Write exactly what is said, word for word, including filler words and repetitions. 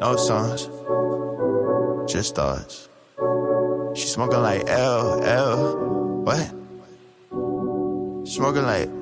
No songs, just thoughts. She smoking like L, L, what? Smoking like